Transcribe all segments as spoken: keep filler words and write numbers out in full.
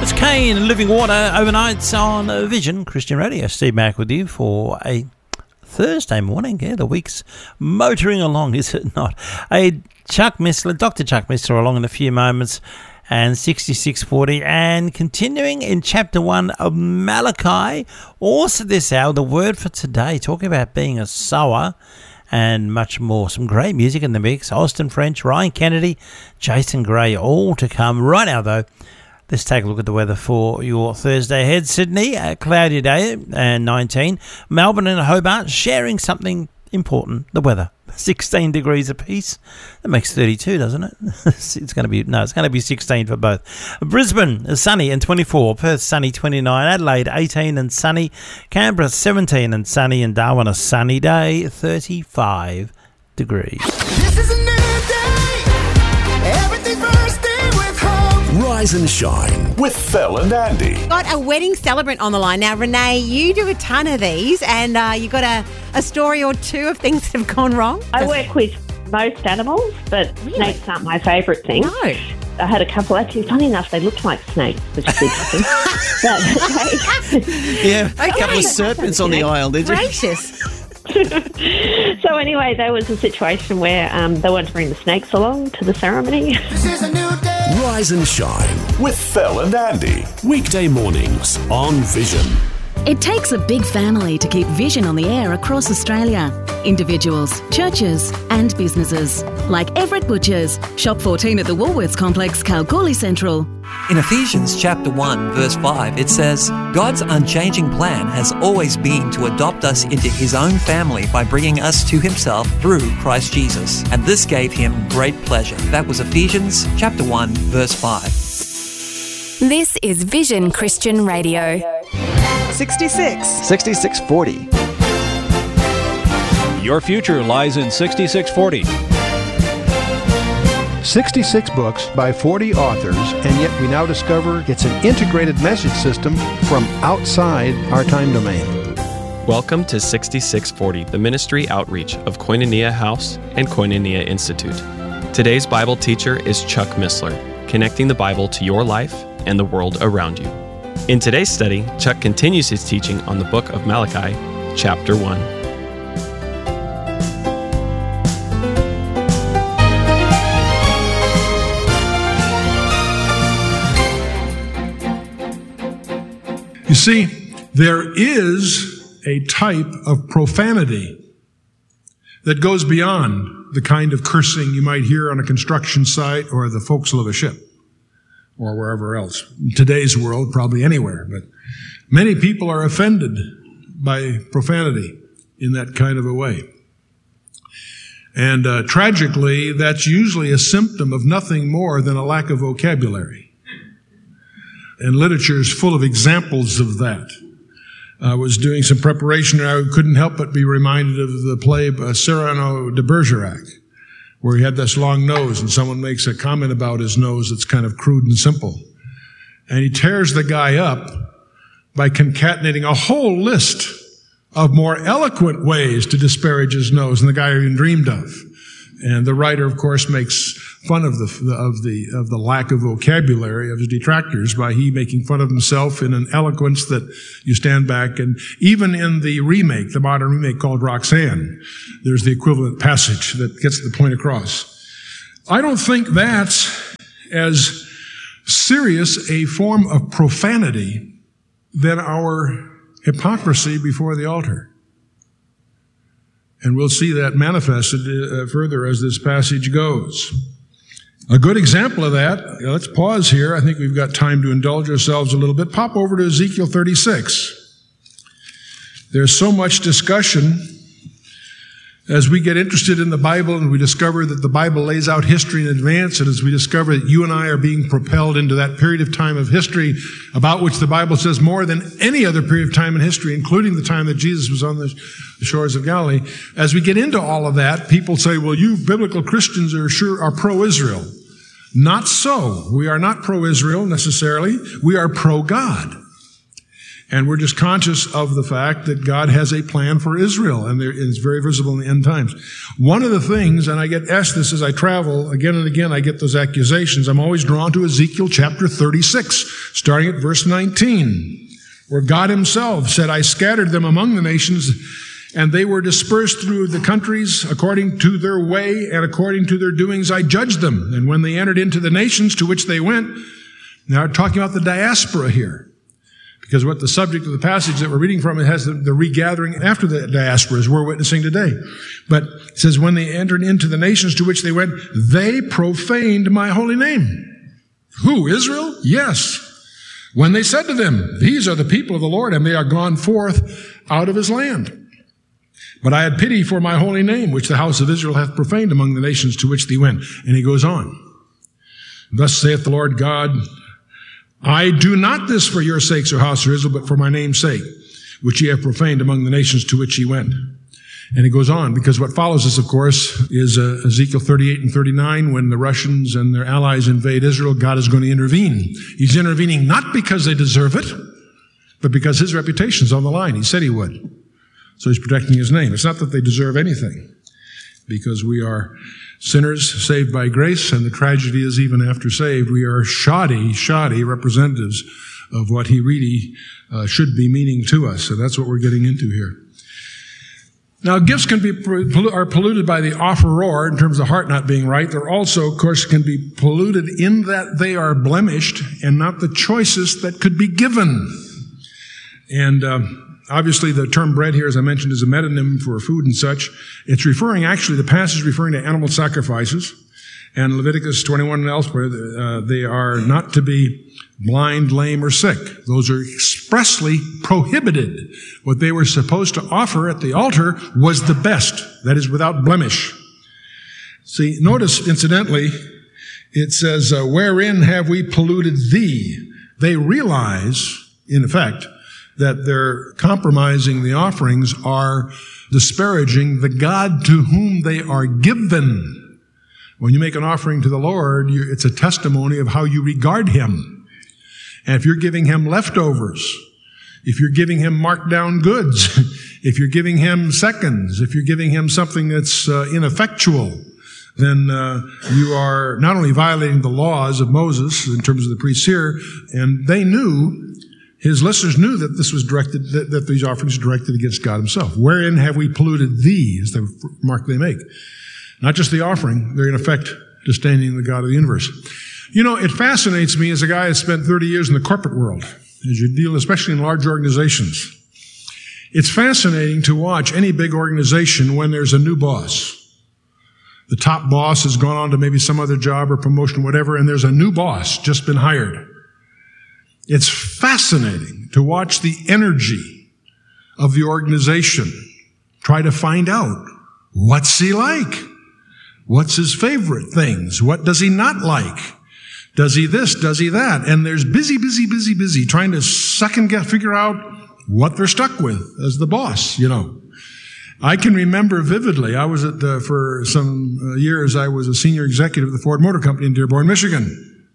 Thomas Kane and Living Water overnights on Vision Christian Radio. Steve Mack with you for a Thursday morning. Yeah, the week's motoring along, is it not? A Chuck Missler, Doctor Chuck Missler along in a few moments, and sixty-six forty, and continuing in chapter one of Malachi. Also this hour, the word for today, talking about being a sower and much more. Some great music in the mix. Austin French, Ryan Kennedy, Jason Gray, all to come. Right now, though, let's take a look at the weather for your Thursday ahead. Sydney, a cloudy day and nineteen. Melbourne and Hobart sharing something important, the weather. sixteen degrees apiece. That makes thirty-two, doesn't it? It's going to be, no, it's going to be sixteen for both. Brisbane is sunny and twenty-four. Perth sunny, twenty-nine. Adelaide, eighteen and sunny. Canberra, seventeen and sunny. And Darwin, a sunny day, thirty-five degrees. This is a new day. Everything bursting with hope. Rise and shine with Phil and Andy. Got a wedding celebrant on the line. Now, Renee, you do a ton of these, and uh, you got a, a story or two of things that have gone wrong. I work with most animals, but Really? snakes aren't my favourite thing. No. I had a couple, actually, funny enough, they looked like snakes, which is interesting. But they- Yeah, a couple Okay. of serpents on the aisle, did you? Gracious. so anyway, there was a situation where um, they wanted to bring the snakes along to the ceremony. This is a new day. Rise and shine with Phil and Andy. Weekday mornings on Vision. It takes a big family to keep Vision on the air across Australia. Individuals, churches and businesses. Like Everett Butchers. Shop fourteen at the Woolworths Complex, Kalgoorlie Central. In Ephesians chapter one, verse five, it says, God's unchanging plan has always been to adopt us into his own family by bringing us to himself through Christ Jesus. And this gave him great pleasure. That was Ephesians chapter one, verse five. This is Vision Christian Radio. sixty-six. sixty-six forty. Your future lies in sixty-six forty. sixty-six books by forty authors, and yet we now discover it's an integrated message system from outside our time domain. Welcome to sixty-six forty, the ministry outreach of Koinonia House and Koinonia Institute. Today's Bible teacher is Chuck Missler, connecting the Bible to your life and the world around you. In today's study, Chuck continues his teaching on the book of Malachi, chapter one. You see, there is a type of profanity that goes beyond the kind of cursing you might hear on a construction site or the forecastle of a ship or wherever else. In today's world, probably anywhere, but many people are offended by profanity in that kind of a way. And uh, tragically, that's usually a symptom of nothing more than a lack of vocabulary. And literature is full of examples of that. I was doing some preparation and I couldn't help but be reminded of the play uh, Cyrano de Bergerac, where he had this long nose and someone makes a comment about his nose that's kind of crude and simple. And he tears the guy up by concatenating a whole list of more eloquent ways to disparage his nose than the guy even dreamed of. And the writer, of course, makes fun of the of the of the lack of vocabulary of his detractors by he making fun of himself in an eloquence that you stand back. And even in the remake, the modern remake called Roxanne, there's the equivalent passage that gets the point across. I don't think that's as serious a form of profanity than our hypocrisy before the altar. And we'll see that manifested uh, further as this passage goes. A good example of that, let's pause here. I think we've got time to indulge ourselves a little bit. Pop over to Ezekiel thirty-six. There's so much discussion as we get interested in the Bible and we discover that the Bible lays out history in advance, and as we discover that you and I are being propelled into that period of time of history about which the Bible says more than any other period of time in history, including the time that Jesus was on the shores of Galilee. As we get into all of that, people say, well, you biblical Christians are sure are pro-Israel. Not so. We are not pro-Israel necessarily. We are pro-God. And we're just conscious of the fact that God has a plan for Israel, and it's very visible in the end times. One of the things, and I get asked this as I travel, again and again I get those accusations, I'm always drawn to Ezekiel chapter thirty-six, starting at verse nineteen, where God himself said, I scattered them among the nations, and they were dispersed through the countries according to their way, and according to their doings I judged them. And when they entered into the nations to which they went, now we're talking about the diaspora here. Because what the subject of the passage that we're reading from, it has the, the regathering after the diaspora, as we're witnessing today. But it says, when they entered into the nations to which they went, they profaned my holy name. Who, Israel? Yes. When they said to them, these are the people of the Lord, and they are gone forth out of his land. But I had pity for my holy name, which the house of Israel hath profaned among the nations to which they went. And he goes on. Thus saith the Lord God, I do not this for your sakes, O house of Israel, but for my name's sake, which ye have profaned among the nations to which ye went. And he goes on, because what follows this, of course, is uh, Ezekiel thirty-eight and thirty-nine, when the Russians and their allies invade Israel, God is going to intervene. He's intervening not because they deserve it, but because his reputation's on the line. He said he would. So he's protecting his name. It's not that they deserve anything, because we are sinners saved by grace, and the tragedy is even after saved, we are shoddy, shoddy representatives of what he really uh, should be meaning to us. So that's what we're getting into here. Now, gifts can be are polluted by the offeror in terms of the heart not being right. They're also, of course, can be polluted in that they are blemished and not the choices that could be given. And um, obviously, the term bread here, as I mentioned, is a metonym for food and such. It's referring, actually, the passage is referring to animal sacrifices. And Leviticus twenty-one and elsewhere, uh, they are not to be blind, lame, or sick. Those are expressly prohibited. What they were supposed to offer at the altar was the best, that is, without blemish. See, notice, incidentally, it says, uh, wherein have we polluted thee? They realize, in effect, that they're compromising the offerings, are disparaging the God to whom they are given. When you make an offering to the Lord, you, it's a testimony of how you regard him. And if you're giving him leftovers, if you're giving him marked down goods, if you're giving him seconds, if you're giving him something that's uh, ineffectual, then uh, you are not only violating the laws of Moses in terms of the priests here, and they knew, his listeners knew that this was directed, that, that these offerings were directed against God himself. Wherein have we polluted thee, is the remark they make. Not just the offering, they're in effect disdaining the God of the universe. You know, it fascinates me as a guy who spent thirty years in the corporate world, as you deal, especially in large organizations. It's fascinating to watch any big organization when there's a new boss. The top boss has gone on to maybe some other job or promotion, whatever, and there's a new boss just been hired. It's fascinating to watch the energy of the organization. Try to find out, what's he like? What's his favorite things? What does he not like? Does he this? Does he that? And there's busy, busy, busy, busy trying to second guess, figure out what they're stuck with as the boss, you know. I can remember vividly, I was at the, for some uh, years, I was a senior executive of the Ford Motor Company in Dearborn, Michigan.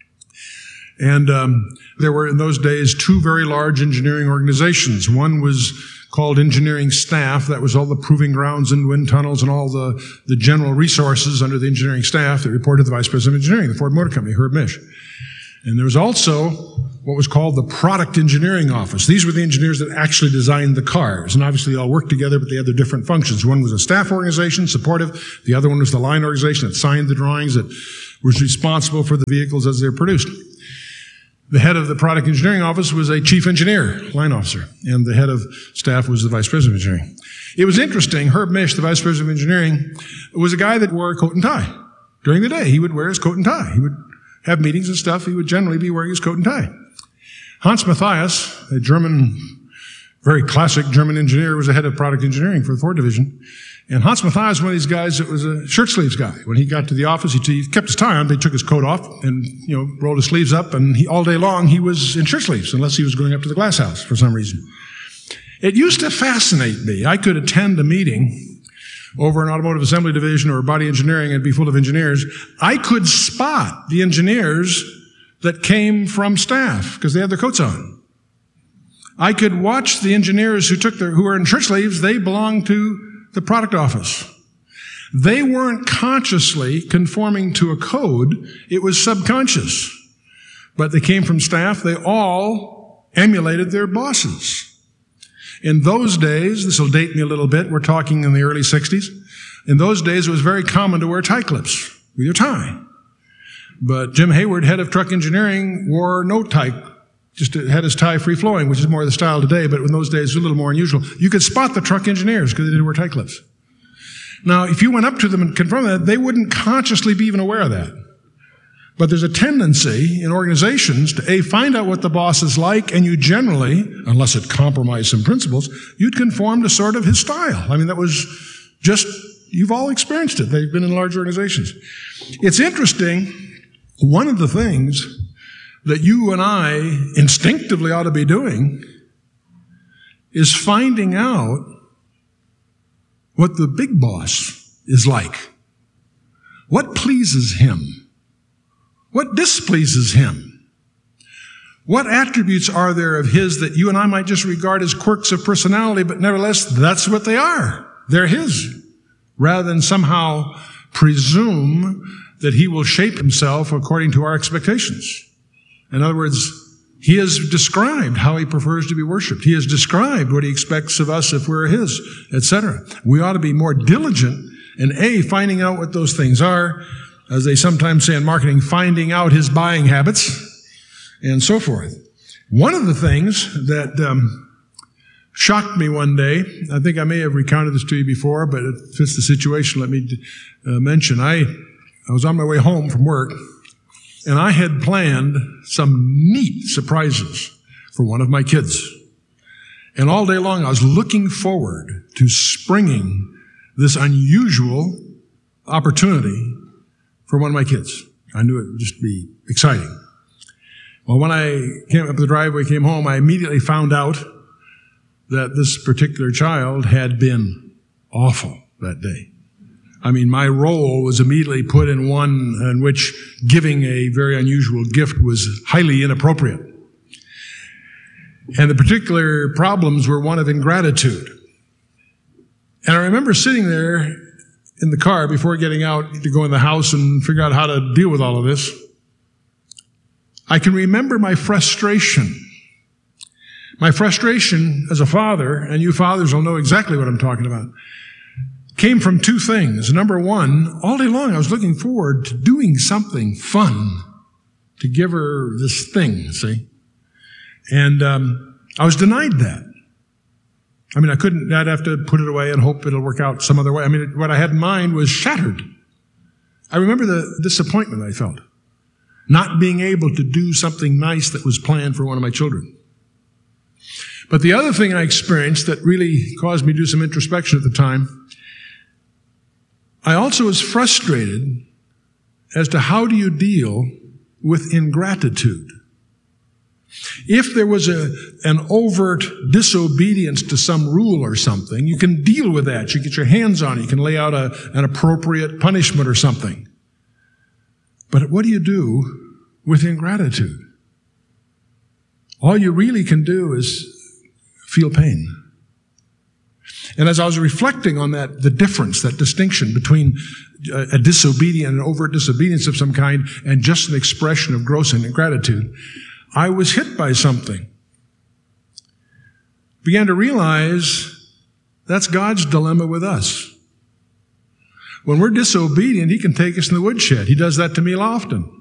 And um, there were in those days two very large engineering organizations. One was called Engineering Staff. That was all the proving grounds and wind tunnels and all the, the general resources under the engineering staff that reported to the Vice President of Engineering, the Ford Motor Company, Herb Misch. And there was also what was called the Product Engineering Office. These were the engineers that actually designed the cars. And obviously they all worked together, but they had their different functions. One was a staff organization, supportive. The other one was the line organization that signed the drawings, that was responsible for the vehicles as they were produced. The head of the Product Engineering Office was a chief engineer, line officer, and the head of staff was the vice president of engineering. It was interesting. Herb Misch, the vice president of engineering, was a guy that wore a coat and tie. During the day, he would wear his coat and tie. He would have meetings and stuff. He would generally be wearing his coat and tie. Hans Matthias, a German, very classic German engineer, was the head of product engineering for the Ford division. And Hans Matthias was one of these guys that was a shirt sleeves guy. When he got to the office, he, t- he kept his tie on, but he took his coat off and, you know, rolled his sleeves up, and he, all day long he was in shirt sleeves, unless he was going up to the glass house for some reason. It used to fascinate me. I could attend a meeting over an automotive assembly division or body engineering and be full of engineers. I could spot the engineers that came from staff because they had their coats on. I could watch the engineers who took their, who were in church leaves, they belonged to the product office. They weren't consciously conforming to a code. It was subconscious. But they came from staff. They all emulated their bosses. In those days, this will date me a little bit. We're talking in the early sixties. In those days, it was very common to wear tie clips with your tie. But Jim Hayward, head of truck engineering, wore no tie, just had his tie free-flowing, which is more the style today, but in those days, it was a little more unusual. You could spot the truck engineers because they didn't wear tie clips. Now, if you went up to them and confronted that, they wouldn't consciously be even aware of that. But there's a tendency in organizations to, A, find out what the boss is like, and you generally, unless it compromised some principles, you'd conform to sort of his style. I mean, that was just, you've all experienced it. They've been in large organizations. It's interesting, one of the things that you and I instinctively ought to be doing is finding out what the big boss is like. What pleases him? What displeases him? What attributes are there of his that you and I might just regard as quirks of personality, but nevertheless, that's what they are. They're his. Rather than somehow presume that he will shape himself according to our expectations. In other words, he has described how he prefers to be worshiped. He has described what he expects of us if we're his, et cetera. We ought to be more diligent in A, finding out what those things are, as they sometimes say in marketing, finding out his buying habits, and so forth. One of the things that um, shocked me one day, I think I may have recounted this to you before, but it fits the situation, let me uh, mention. I, I was on my way home from work, and I had planned some neat surprises for one of my kids. And all day long, I was looking forward to springing this unusual opportunity for one of my kids. I knew it would just be exciting. Well, when I came up the driveway, came home, I immediately found out that this particular child had been awful that day. I mean, my role was immediately put in one in which giving a very unusual gift was highly inappropriate. And the particular problems were one of ingratitude. And I remember sitting there in the car before getting out to go in the house and figure out how to deal with all of this. I can remember my frustration. My frustration as a father, and you fathers will know exactly what I'm talking about, came from two things. Number one, all day long I was looking forward to doing something fun to give her this thing, see? And um, I was denied that. I mean, I couldn't, I'd have to put it away and hope it'll work out some other way. I mean, what I had in mind was shattered. I remember the disappointment I felt, not being able to do something nice that was planned for one of my children. But the other thing I experienced that really caused me to do some introspection at the time, I also was frustrated as to how do you deal with ingratitude. If there was a, an overt disobedience to some rule or something, you can deal with that. You get your hands on it. You can lay out a, an appropriate punishment or something. But what do you do with ingratitude? All you really can do is feel pain. And as I was reflecting on that, the difference, that distinction between a, a disobedient and overt disobedience of some kind and just an expression of gross ingratitude, I was hit by something. Began to realize that's God's dilemma with us. When we're disobedient, He can take us in the woodshed. He does that to me often.